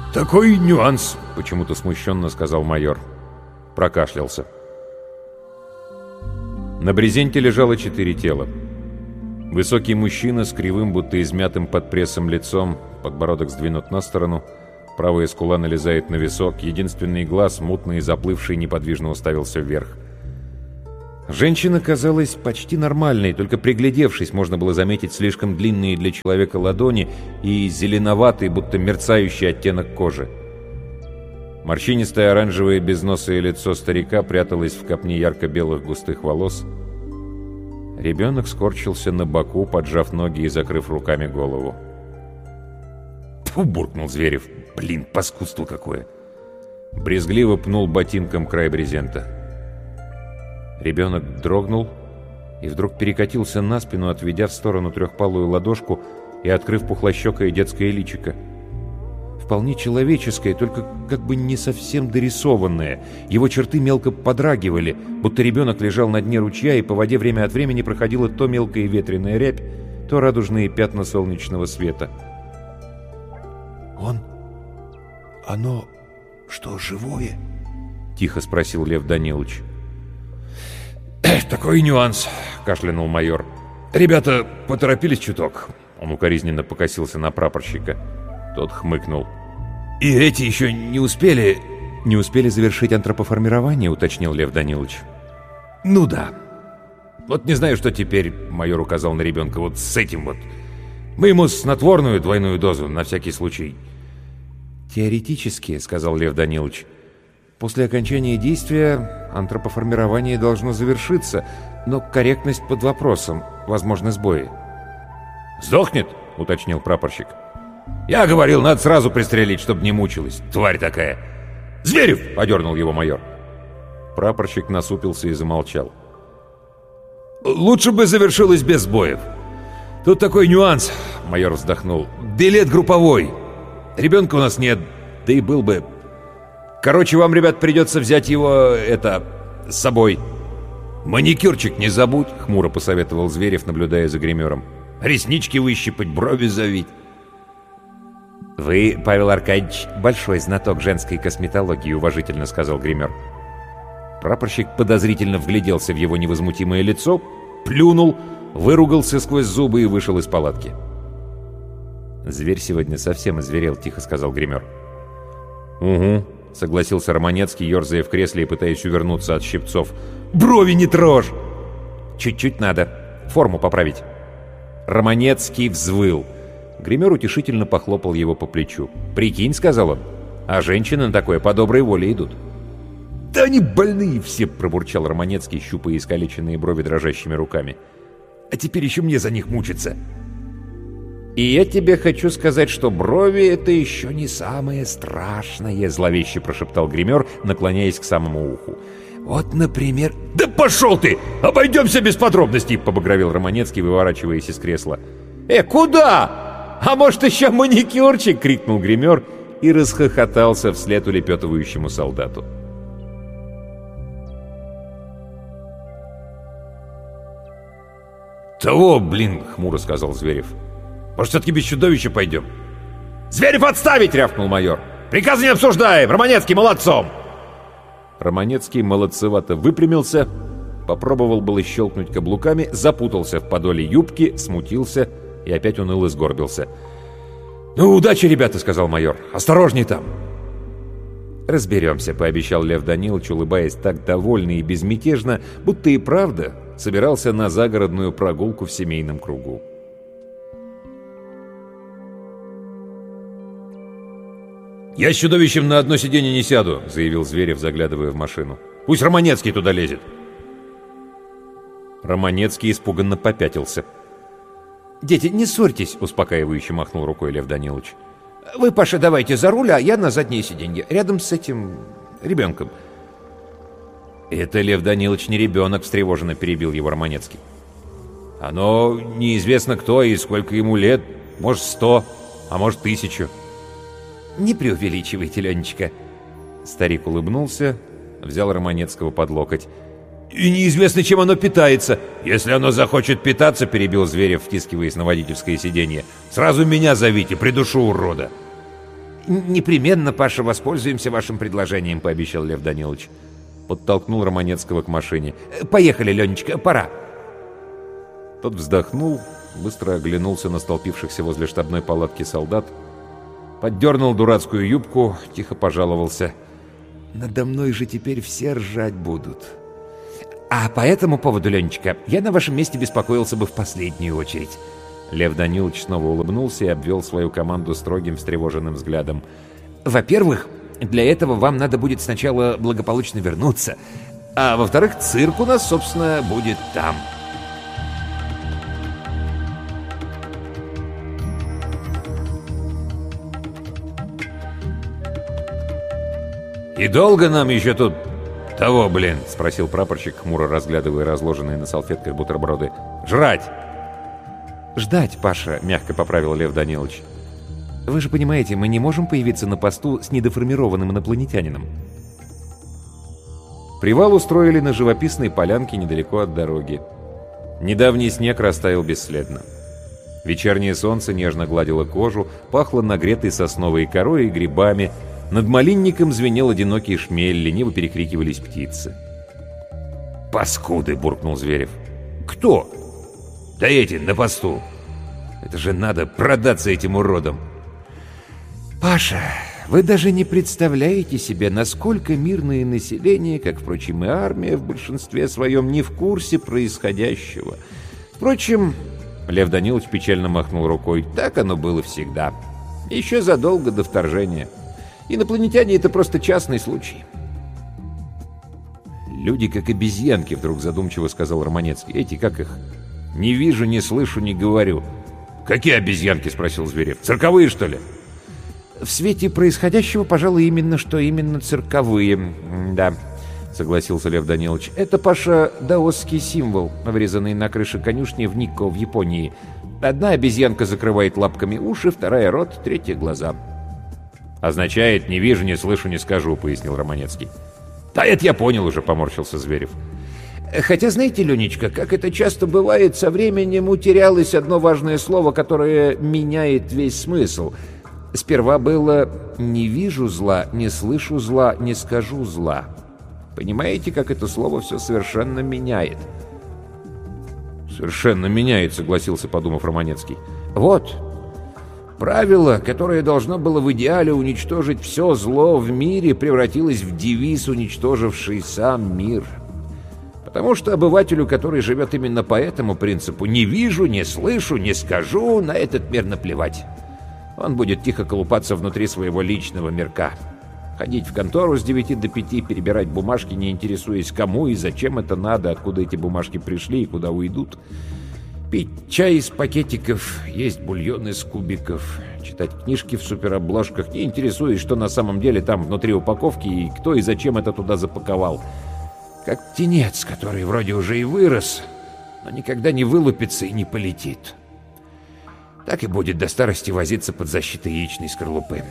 «Такой нюанс», — почему-то смущенно сказал майор. Прокашлялся. На брезенте лежало 4 тела. Высокий мужчина с кривым, будто измятым под прессом лицом, подбородок сдвинут на сторону, правая скула налезает на висок, единственный глаз, мутный и заплывший, неподвижно уставился вверх. Женщина казалась почти нормальной, только приглядевшись, можно было заметить слишком длинные для человека ладони и зеленоватый, будто мерцающий оттенок кожи. Морщинистое оранжевое безносое лицо старика пряталось в копне ярко-белых густых волос. Ребенок скорчился на боку, поджав ноги и закрыв руками голову. «Тьфу!» — буркнул Зверев. «Блин, паскудство какое!» Брезгливо пнул ботинком край брезента. Ребенок дрогнул и вдруг перекатился на спину, отведя в сторону трехпалую ладошку и открыв пухлощекое детское личико. Вполне человеческое, только как бы не совсем дорисованное. Его черты мелко подрагивали, будто ребенок лежал на дне ручья, и по воде время от времени проходила то мелкая ветреная рябь, то радужные пятна солнечного света. Оно что, живое?» — тихо спросил Лев Данилович. «Такой нюанс», — кашлянул майор. «Ребята поторопились чуток». Он укоризненно покосился на прапорщика. Тот хмыкнул. «И эти еще не успели...» «Не успели завершить антропоформирование», — уточнил Лев Данилович. «Ну да. Вот не знаю, что теперь», — майор указал на ребенка, «вот с этим вот. Мы ему снотворную двойную дозу, на всякий случай». «Теоретически», — сказал Лев Данилович, — «после окончания действия антропоформирование должно завершиться, но корректность под вопросом, возможны сбои». «Сдохнет?» — уточнил прапорщик. «Я говорил, надо сразу пристрелить, чтобы не мучилась. Тварь такая!» «Зверев!» — одернул его майор. Прапорщик насупился и замолчал. «Лучше бы завершилось без сбоев. Тут такой нюанс», — майор вздохнул. «Билет групповой. Ребенка у нас нет, да и был бы. Короче, вам, ребят, придется взять его, с собой. Маникюрчик не забудь», — хмуро посоветовал Зверев, наблюдая за гримером. «Реснички выщипать, брови завить». «Вы, Павел Аркадьевич, большой знаток женской косметологии», — уважительно сказал гример. Прапорщик подозрительно вгляделся в его невозмутимое лицо, плюнул, выругался сквозь зубы и вышел из палатки. «Зверь сегодня совсем озверел», — тихо сказал гример. «Угу», — согласился Романецкий, ерзая в кресле и пытаясь увернуться от щипцов. «Брови не трожь!» «Чуть-чуть надо. Форму поправить». Романецкий взвыл. Гример утешительно похлопал его по плечу. «Прикинь», — сказал он, — «а женщины на такое по доброй воле идут». «Да они больные все!» — пробурчал Романецкий, щупая искалеченные брови дрожащими руками. «А теперь еще мне за них мучиться!» «И я тебе хочу сказать, что брови — это еще не самое страшное», — зловеще прошептал гример, наклоняясь к самому уху. «Вот, например...» «Да пошел ты! Обойдемся без подробностей!» — побагровел Романецкий, выворачиваясь из кресла. Куда? А может, еще маникюрчик?» — крикнул гример и расхохотался вслед улепетывающему солдату. «Того, блин!» — хмуро сказал Зверев. «Может, все-таки без чудовища пойдем?» «Зверев отставить!» — рявкнул майор. «Приказ не обсуждаем! Романецкий молодцом!» Романецкий молодцевато выпрямился, попробовал было щелкнуть каблуками, запутался в подоле юбки, смутился и опять уныло сгорбился. «Ну, удачи, ребята!» — сказал майор. «Осторожней там!» «Разберемся», — пообещал Лев Данилович, улыбаясь так довольно и безмятежно, будто и правда собирался на загородную прогулку в семейном кругу. «Я с чудовищем на одно сиденье не сяду», — заявил Зверев, заглядывая в машину. «Пусть Романецкий туда лезет». Романецкий испуганно попятился. «Дети, не ссорьтесь», — успокаивающе махнул рукой Лев Данилович. «Вы, Паша, давайте за руль, а я на заднее сиденье, рядом с этим ребенком». «Это, Лев Данилович, не ребенок», — встревоженно перебил его Романецкий. «Оно неизвестно кто и сколько ему лет, может 100, а может 1000». «Не преувеличивайте, Ленечка». Старик улыбнулся, взял Романецкого под локоть. «И неизвестно, чем оно питается. Если оно захочет питаться», — перебил Зверев, втискиваясь на водительское сиденье, — «сразу меня зовите, придушу урода». Непременно, Паша, воспользуемся вашим предложением», — пообещал Лев Данилович. Подтолкнул Романецкого к машине. «Поехали, Ленечка, пора». Тот вздохнул, быстро оглянулся на столпившихся возле штабной палатки солдат, поддернул дурацкую юбку, тихо пожаловался. «Надо мной же теперь все ржать будут». «А по этому поводу, Ленечка, я на вашем месте беспокоился бы в последнюю очередь». Лев Данилович снова улыбнулся и обвел свою команду строгим, встревоженным взглядом. «Во-первых, для этого вам надо будет сначала благополучно вернуться, а во-вторых, цирк у нас, собственно, будет там». «И долго нам еще тут того, блин?» — спросил прапорщик, хмуро разглядывая разложенные на салфетках бутерброды. «Жрать!» «Ждать, Паша», — мягко поправил Лев Данилович. «Вы же понимаете, мы не можем появиться на посту с недоформированным инопланетянином». Привал устроили на живописной полянке недалеко от дороги. Недавний снег растаял бесследно. Вечернее солнце нежно гладило кожу, пахло нагретой сосновой корой и грибами. Над малинником звенел одинокий шмель, лениво перекрикивались птицы. «Паскуды!» — буркнул Зверев. «Кто?» «Да эти, на посту! Это же надо продаться этим уродам!» «Паша, вы даже не представляете себе, насколько мирное население, как, впрочем, и армия в большинстве своем, не в курсе происходящего. Впрочем, Лев Данилович печально махнул рукой, так оно было всегда. Еще задолго до вторжения. Инопланетяне — это просто частный случай». «Люди как обезьянки», — вдруг задумчиво сказал Романецкий. «Эти, как их? Не вижу, не слышу, не говорю». «Какие обезьянки?» — спросил Зверев. «Цирковые, что ли?» «В свете происходящего, пожалуй, именно цирковые, да», — согласился Лев Данилович. «Это, Паша, даосский символ, вырезанный на крыше конюшни в Никко в Японии. Одна обезьянка закрывает лапками уши, вторая — рот, третья — глаза». «Означает, не вижу, не слышу, не скажу», — пояснил Романецкий. «Да это я понял уже», — поморщился Зверев. «Хотя, знаете, Ленечка, как это часто бывает, со временем утерялось одно важное слово, которое меняет весь смысл. Сперва было «не вижу зла, не слышу зла, не скажу зла». Понимаете, как это слово все совершенно меняет?» «Совершенно меняет», — согласился, подумав Романецкий. «Вот. Правило, которое должно было в идеале уничтожить все зло в мире, превратилось в девиз, уничтоживший сам мир. Потому что обывателю, который живет именно по этому принципу «не вижу, не слышу, не скажу», на этот мир наплевать. Он будет тихо колупаться внутри своего личного мирка. Ходить в контору с 9 до 5, перебирать бумажки, не интересуясь, кому и зачем это надо, откуда эти бумажки пришли и куда уйдут. Пить чай из пакетиков, есть бульон из кубиков, читать книжки в суперобложках, не интересуясь, что на самом деле там внутри упаковки и кто и зачем это туда запаковал. Как птенец, который вроде уже и вырос, но никогда не вылупится и не полетит. Так и будет до старости возиться под защитой яичной скорлупы.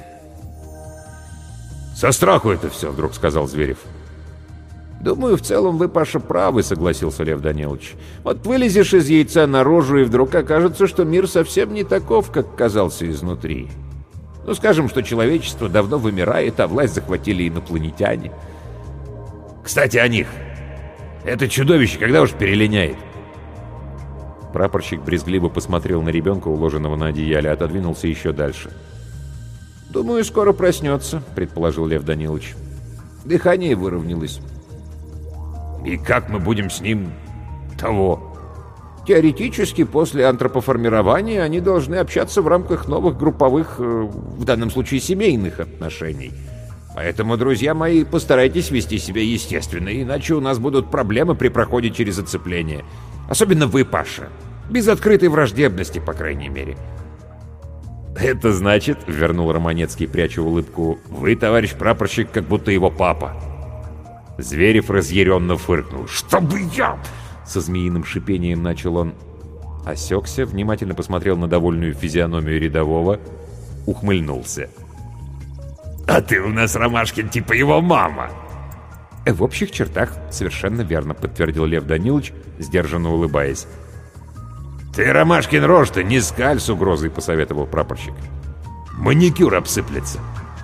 «Со страху это все», — вдруг сказал Зверев. «Думаю, в целом вы, Паша, правы», — согласился Лев Данилович. «Вот вылезешь из яйца наружу, и вдруг окажется, что мир совсем не таков, как казался изнутри. Ну, скажем, что человечество давно вымирает, а власть захватили инопланетяне». «Кстати, о них. Это чудовище когда уж перелиняет?» Прапорщик брезгливо посмотрел на ребенка, уложенного на одеяле, отодвинулся еще дальше. «Думаю, скоро проснется», — предположил Лев Данилович. «Дыхание выровнялось». «И как мы будем с ним того?» «Теоретически, после антропоформирования они должны общаться в рамках новых групповых, в данном случае семейных отношений. Поэтому, друзья мои, постарайтесь вести себя естественно, иначе у нас будут проблемы при проходе через оцепление. Особенно вы, Паша. Без открытой враждебности, по крайней мере». «Это значит, — вернул Романецкий, пряча улыбку, — вы, товарищ прапорщик, как будто его папа». Зверев разъяренно фыркнул. «Чтобы я...» — со змеиным шипением начал он. Осекся, внимательно посмотрел на довольную физиономию рядового, ухмыльнулся. «А ты у нас, Ромашкин, типа его мама!» «В общих чертах совершенно верно», — подтвердил Лев Данилович, сдержанно улыбаясь. «Ты, Ромашкин, рожь-то не скаль!» — с угрозой посоветовал прапорщик. «Маникюр обсыплется.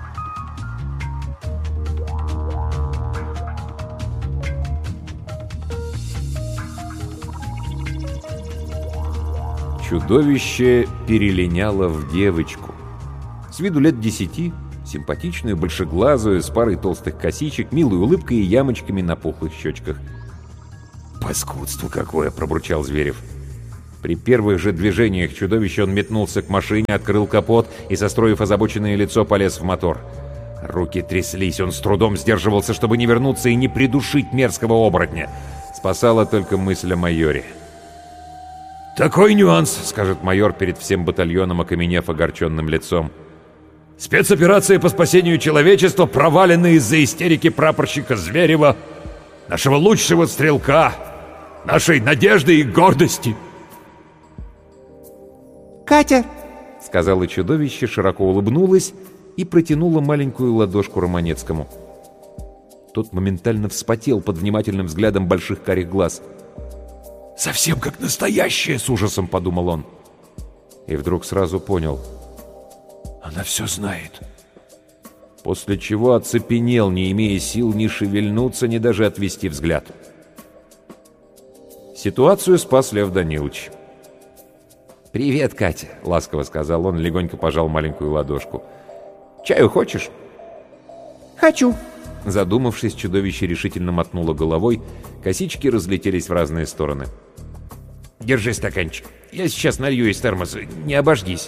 Чудовище перелиняло в девочку. С виду лет 10, симпатичную, большеглазую, с парой толстых косичек, милой улыбкой и ямочками на пухлых щечках. «Паскудство какое!» — пробурчал Зверев. При первых же движениях чудовища он метнулся к машине, открыл капот и, состроив озабоченное лицо, полез в мотор. Руки тряслись, он с трудом сдерживался, чтобы не вернуться и не придушить мерзкого оборотня. Спасала только мысль о майоре. «Такой нюанс», — скажет майор перед всем батальоном, окаменев огорченным лицом. «Спецоперация по спасению человечества провалена из-за истерики прапорщика Зверева, нашего лучшего стрелка, нашей надежды и гордости». «Катя!» — сказала чудовище, широко улыбнулась и протянула маленькую ладошку Романецкому. Тот моментально вспотел под внимательным взглядом больших карих глаз. «Совсем как настоящая!» — с ужасом подумал он. И вдруг сразу понял. Она все знает. После чего оцепенел, не имея сил ни шевельнуться, ни даже отвести взгляд. Ситуацию спас Лев Данилович. «Привет, Катя», — ласково сказал он, легонько пожал маленькую ладошку. «Чаю хочешь?» «Хочу». Задумавшись, чудовище решительно мотнуло головой, косички разлетелись в разные стороны. «Держи стаканчик. Я сейчас налью из термоса. Не обожгись».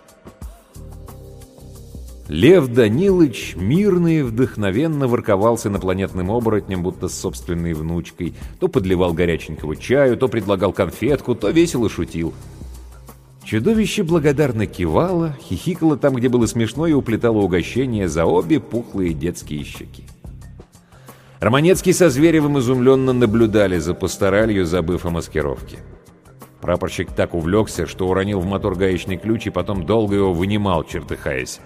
Лев Данилович мирно и вдохновенно ворковался инопланетным оборотнем, будто с собственной внучкой. То подливал горяченького чаю, то предлагал конфетку, то весело шутил. Чудовище благодарно кивало, хихикало там, где было смешно, и уплетало угощение за обе пухлые детские щеки. Романецкий со Зверевым изумленно наблюдали за пасторалью, забыв о маскировке. Прапорщик так увлекся, что уронил в мотор гаечный ключ и потом долго его вынимал, чертыхаясь.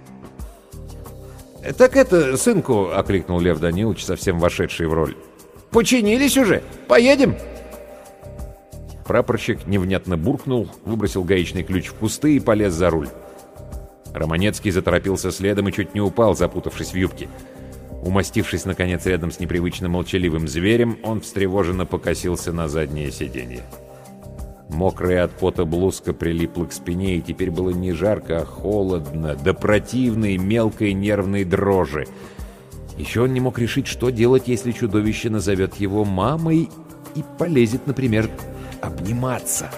«Так это, сынку», — окликнул Лев Данилович, совсем вошедший в роль. «Починились уже? Поедем?» Прапорщик невнятно буркнул, выбросил гаечный ключ в кусты и полез за руль. Романецкий заторопился следом и чуть не упал, запутавшись в юбке. Умастившись, наконец, рядом с непривычно молчаливым Зверем, он встревоженно покосился на заднее сиденье. Мокрая от пота блузка прилипла к спине, и теперь было не жарко, а холодно, до противной мелкой нервной дрожи. Еще он не мог решить, что делать, если чудовище назовет его мамой и полезет, например, обниматься.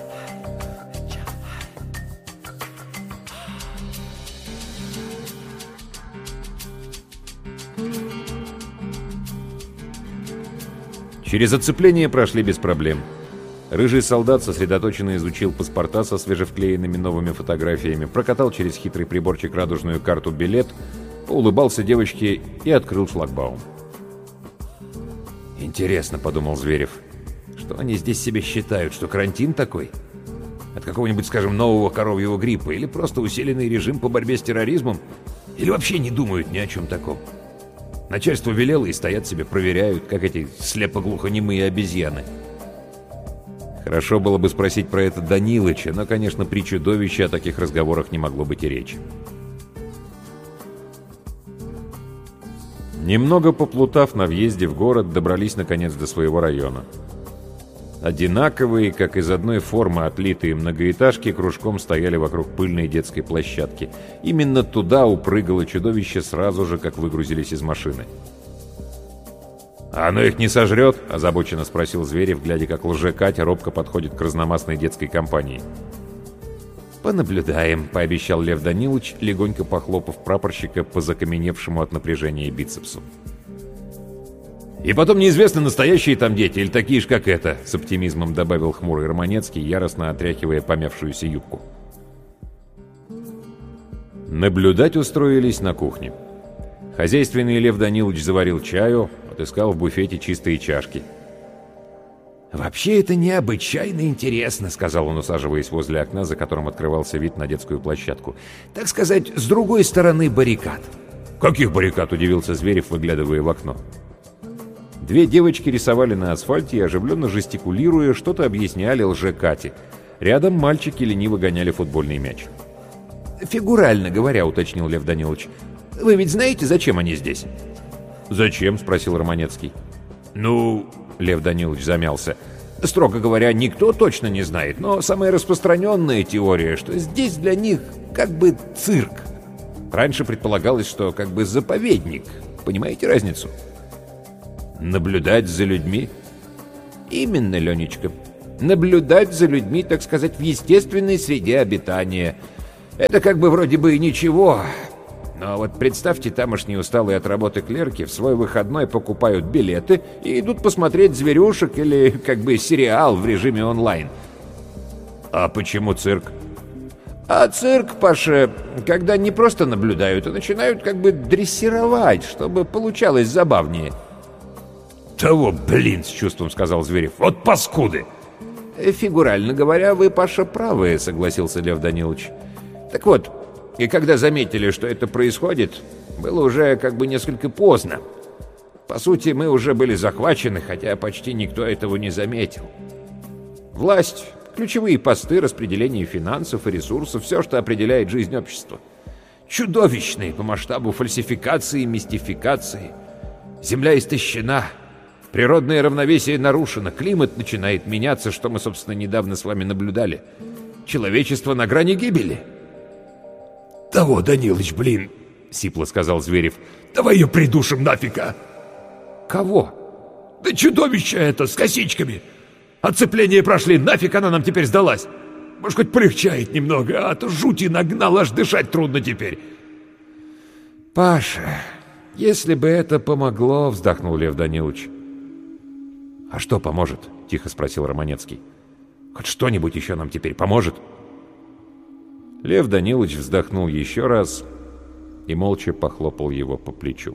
Через оцепление прошли без проблем. Рыжий солдат сосредоточенно изучил паспорта со свежевклеенными новыми фотографиями, прокатал через хитрый приборчик радужную карту билет, улыбался девочке и открыл шлагбаум. «Интересно», — подумал Зверев, — «что они здесь себе считают, что карантин такой? От какого-нибудь, скажем, нового коровьего гриппа? Или просто усиленный режим по борьбе с терроризмом? Или вообще не думают ни о чем таком? Начальство велело и стоят себе, проверяют, как эти слепо-глухонемые обезьяны». Хорошо было бы спросить про это Данилыча, но, конечно, при чудовище о таких разговорах не могло быть и речи. Немного поплутав на въезде в город, добрались, наконец, до своего района. Одинаковые, как из одной формы отлитые многоэтажки, кружком стояли вокруг пыльной детской площадки. Именно туда упрыгало чудовище сразу же, как выгрузились из машины. «А оно их не сожрет?» – озабоченно спросил Зверев, глядя, как лже-Катя робко подходит к разномастной детской компании. «Понаблюдаем», – пообещал Лев Данилович, легонько похлопав прапорщика по закаменевшему от напряжения бицепсу. «И потом неизвестно, настоящие там дети или такие же, как это», — с оптимизмом добавил хмурый Романецкий, яростно отряхивая помявшуюся юбку. Наблюдать устроились на кухне. Хозяйственный Лев Данилович заварил чаю, отыскал в буфете чистые чашки. «Вообще это необычайно интересно», — сказал он, усаживаясь возле окна, за которым открывался вид на детскую площадку. «Так сказать, с другой стороны баррикад». «Каких баррикад?» — удивился Зверев, выглядывая в окно. Две девочки рисовали на асфальте и, оживленно жестикулируя, что-то объясняли лже-Кате. Рядом мальчики лениво гоняли футбольный мяч. «Фигурально говоря», — уточнил Лев Данилович. «Вы ведь знаете, зачем они здесь?» «Зачем?» — спросил Романецкий. «Ну...» — Лев Данилович замялся. Строго говоря, никто точно не знает, но самая распространенная теория, что здесь для них как бы цирк. Раньше предполагалось, что как бы заповедник. Понимаете разницу? Наблюдать за людьми? Именно, Ленечка. Наблюдать за людьми, так сказать, в естественной среде обитания. Это как бы вроде бы и ничего. Но вот представьте, тамошние усталые от работы клерки в свой выходной покупают билеты и идут посмотреть зверюшек или как бы сериал в режиме онлайн. А почему цирк? А цирк, Паша, когда не просто наблюдают, а начинают как бы дрессировать, чтобы получалось забавнее. «Того, блин!» — с чувством сказал Зверев. «Вот паскуды!» «Фигурально говоря, вы, Паша, правы», — согласился Лев Данилович. «Так вот, и когда заметили, что это происходит, было уже как бы несколько поздно. По сути, мы уже были захвачены, хотя почти никто этого не заметил. Власть, ключевые посты, распределение финансов и ресурсов — все, что определяет жизнь общества. Чудовищные по масштабу фальсификации и мистификации. Земля истощена, природное равновесие нарушено, климат начинает меняться, что мы, собственно, недавно с вами наблюдали. Человечество на грани гибели». «Того, Данилыч, блин!» — сипло сказал Зверев. «Давай ее придушим нафиг, а!» «Кого?» «Да чудовище это, с косичками! Отцепление прошли, нафиг она нам теперь сдалась! Может, хоть полегчает немного, а то жути нагнал, аж дышать трудно теперь!» «Паша, если бы это помогло...» — вздохнул Лев Данилович. «А что поможет?» — тихо спросил Романецкий. «Хоть что-нибудь еще нам теперь поможет?» Лев Данилович вздохнул еще раз и молча похлопал его по плечу.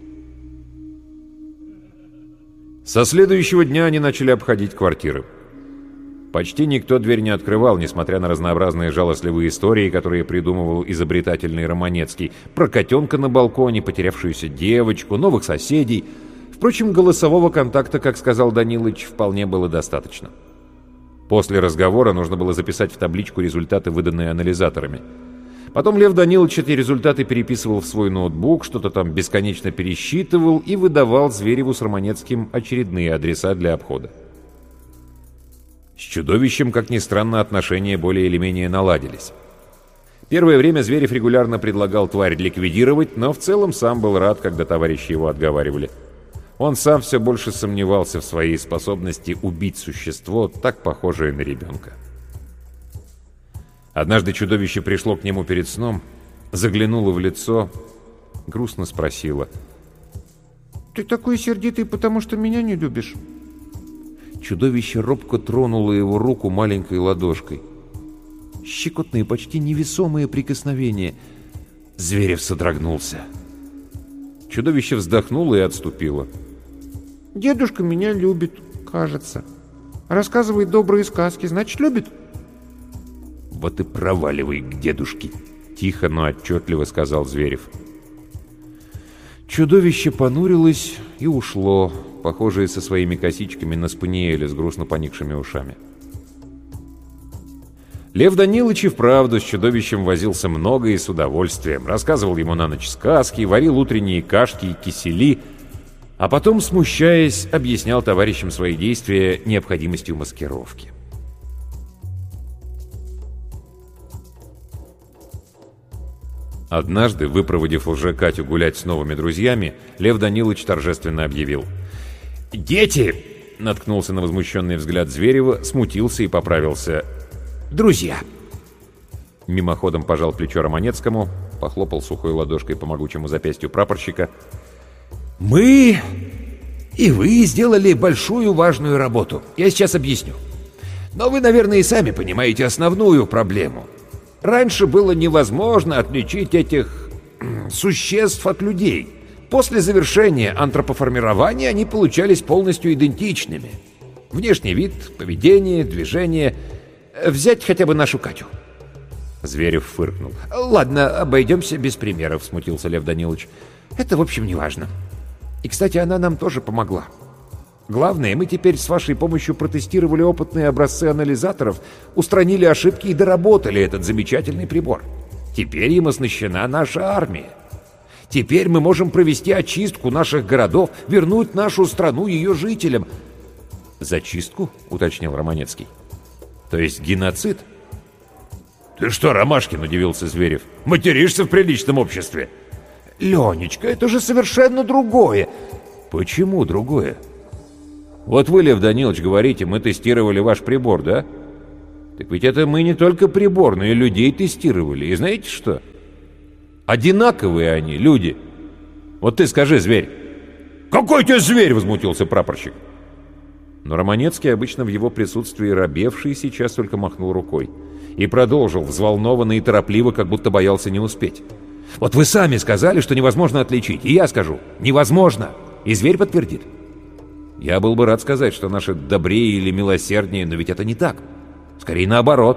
Со следующего дня они начали обходить квартиры. Почти никто дверь не открывал, несмотря на разнообразные жалостливые истории, которые придумывал изобретательный Романецкий. Про котенка на балконе, потерявшуюся девочку, новых соседей. Впрочем, голосового контакта, как сказал Данилыч, вполне было достаточно. После разговора нужно было записать в табличку результаты, выданные анализаторами. Потом Лев Данилович эти результаты переписывал в свой ноутбук, что-то там бесконечно пересчитывал и выдавал Звереву с Романецким очередные адреса для обхода. С чудовищем, как ни странно, отношения более или менее наладились. Первое время Зверев регулярно предлагал тварь ликвидировать, но в целом сам был рад, когда товарищи его отговаривали. Он сам все больше сомневался в своей способности убить существо, так похожее на ребенка. Однажды чудовище пришло к нему перед сном, заглянуло в лицо, грустно спросило: «Ты такой сердитый, потому что меня не любишь?» Чудовище робко тронуло его руку маленькой ладошкой. Щекотные, почти невесомые прикосновения. Зверев содрогнулся. Чудовище вздохнуло и отступило. «Дедушка меня любит, кажется. Рассказывает добрые сказки, значит, любит?» «Вот и проваливай к дедушке», — тихо, но отчетливо сказал Зверев. Чудовище понурилось и ушло, похожее со своими косичками на спаниеля с грустно поникшими ушами. Лев Данилович и вправду с чудовищем возился много и с удовольствием. Рассказывал ему на ночь сказки, варил утренние кашки и кисели, а потом, смущаясь, объяснял товарищам свои действия необходимостью маскировки. Однажды, выпроводив лже-Катю гулять с новыми друзьями, Лев Данилович торжественно объявил: «Дети!» — наткнулся на возмущенный взгляд Зверева, смутился и поправился: «Друзья!» Мимоходом пожал плечо Романецкому, похлопал сухой ладошкой по могучему запястью прапорщика. «Мы и вы сделали большую важную работу. Я сейчас объясню. Но вы, наверное, и сами понимаете основную проблему. Раньше было невозможно отличить этих существ от людей. После завершения антропоформирования они получались полностью идентичными. Внешний вид, поведение, движение. Взять хотя бы нашу Катю». Зверев фыркнул. «Ладно, обойдемся без примеров», — смутился Лев Данилович. «Это, в общем, не важно. И, кстати, она нам тоже помогла. Главное, мы теперь с вашей помощью протестировали опытные образцы анализаторов, устранили ошибки и доработали этот замечательный прибор. Теперь им оснащена наша армия. Теперь мы можем провести очистку наших городов, вернуть нашу страну ее жителям. «Зачистку?» — уточнил Романецкий. «То есть геноцид?» «Ты что, Ромашкин?» — удивился Зверев. «Материшься в приличном обществе?» «Ленечка, это же совершенно другое!» «Почему другое? Вот вы, Лев Данилович, говорите, мы тестировали ваш прибор, да? Так ведь это мы не только прибор, но и людей тестировали. И знаете что? Одинаковые они, люди. Вот ты скажи, зверь». «Какой ты зверь?» — возмутился прапорщик. Но Романецкий, обычно в его присутствии робевший, сейчас только махнул рукой и продолжил, взволнованно и торопливо, как будто боялся не успеть. «Вот вы сами сказали, что невозможно отличить, и я скажу, невозможно, и зверь подтвердит. Я был бы рад сказать, что наши добрее или милосерднее, но ведь это не так. Скорее наоборот.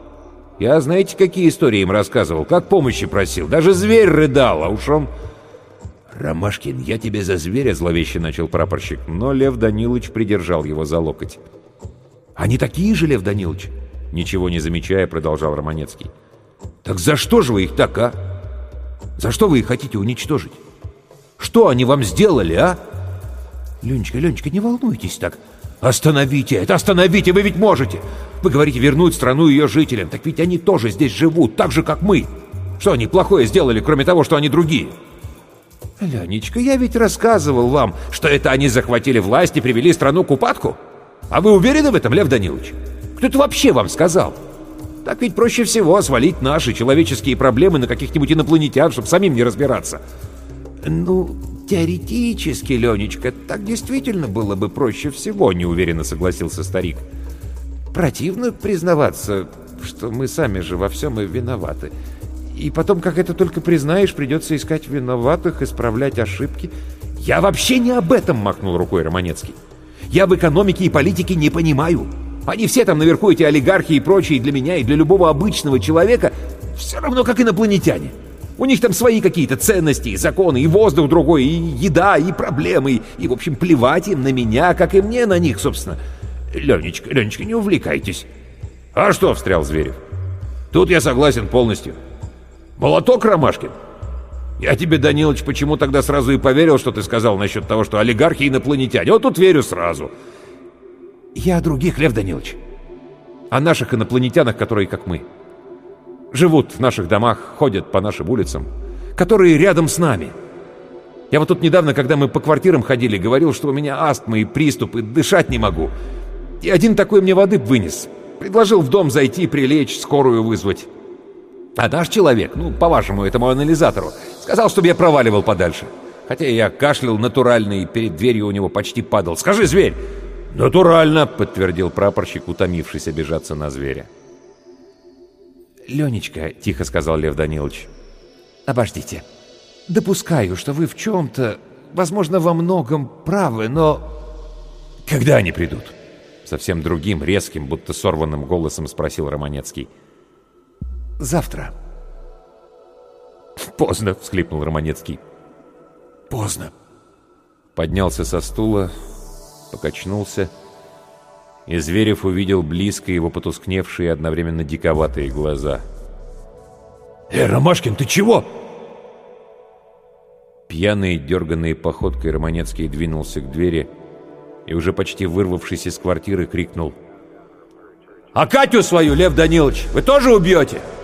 Я знаете, какие истории им рассказывал, как помощи просил, даже зверь рыдал, а уж он...» «Ромашкин, я тебе за зверя», — зловеще начал прапорщик, но Лев Данилович придержал его за локоть. «Они такие же, Лев Данилович?» — ничего не замечая, продолжал Романецкий. «Так за что же вы их так, а? За что вы их хотите уничтожить? Что они вам сделали, а?» «Ленечка, Ленечка, не волнуйтесь так. Остановите это, остановите, вы ведь можете. Вы говорите вернуть страну ее жителям, так ведь они тоже здесь живут, так же, как мы. Что они плохое сделали, кроме того, что они другие?» «Ленечка, я ведь рассказывал вам, что это они захватили власть и привели страну к упадку. А вы уверены в этом, Лев Данилович? Кто это вообще вам сказал? Так ведь проще всего свалить наши человеческие проблемы на каких-нибудь инопланетян, чтобы самим не разбираться». «Ну, теоретически, Ленечка, так действительно было бы проще всего», — неуверенно согласился старик. «Противно признаваться, что мы сами же во всем и виноваты. И потом, как это только признаешь, придется искать виноватых, исправлять ошибки». «Я вообще не об этом!» — махнул рукой Романецкий. «Я в экономике и политике не понимаю. Они все там наверху, эти олигархи и прочие, для меня и для любого обычного человека все равно, как инопланетяне. У них там свои какие-то ценности, и законы, и воздух другой, и еда, и проблемы, и в общем, плевать им на меня, как и мне на них, собственно. Ленечка, Ленечка, не увлекайтесь». «А что?» — встрял Зверев. «Тут я согласен полностью. Молоток, Ромашкин? Я тебе, Данилыч, почему тогда сразу и поверил, что ты сказал насчет того, что олигархи инопланетяне. Вот тут верю сразу». «Я о других, Лев Данилович. О наших инопланетянах, которые, как мы, живут в наших домах, ходят по нашим улицам, которые рядом с нами. Я вот тут недавно, когда мы по квартирам ходили, говорил, что у меня астма и приступы, дышать не могу. И один такой мне воды вынес. Предложил в дом зайти, прилечь, скорую вызвать. А наш человек, ну, по вашему этому анализатору, сказал, чтобы я проваливал подальше. Хотя я кашлял натурально и перед дверью у него почти падал. Скажи, зверь!» «Натурально!» — подтвердил прапорщик, утомившись обижаться на зверя. «Ленечка», — тихо сказал Лев Данилович, — «обождите. Допускаю, что вы в чем-то, возможно, во многом правы, но...» «Когда они придут?» — совсем другим, резким, будто сорванным голосом спросил Романецкий. «Завтра». «Поздно», — всхлипнул Романецкий. «Поздно». Поднялся со стула, покачнулся, и Зверев увидел близко его потускневшие одновременно диковатые глаза. Ромашкин, ты чего?» Пьяной, дерганной походкой Романецкий двинулся к двери и, уже почти вырвавшись из квартиры, крикнул: «А Катю свою, Лев Данилович, вы тоже убьете?»